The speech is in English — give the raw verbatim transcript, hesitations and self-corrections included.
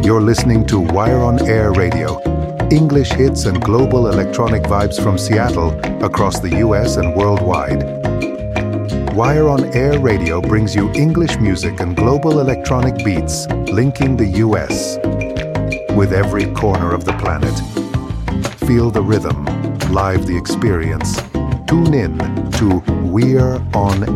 You're listening to Wire on Air Radio, English hits and global electronic vibes from Seattle across the U S and worldwide. Wire on Air Radio brings you English music and global electronic beats linking the U S with every corner of the planet. Feel the rhythm, live the experience. Tune in to We're on